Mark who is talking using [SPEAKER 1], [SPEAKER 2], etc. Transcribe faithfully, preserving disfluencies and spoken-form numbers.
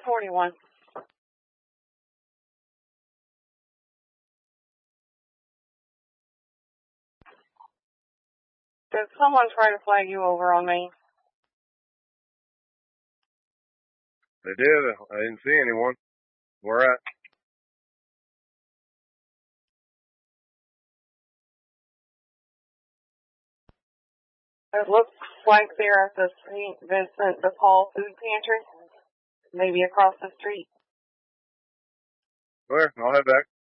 [SPEAKER 1] forty-one. Did someone try to flag you over on me?
[SPEAKER 2] They did. I didn't see anyone. Where at?
[SPEAKER 1] It looks like they're at the Saint Vincent de Paul food pantry. Maybe across the street.
[SPEAKER 2] Where? I'll head back.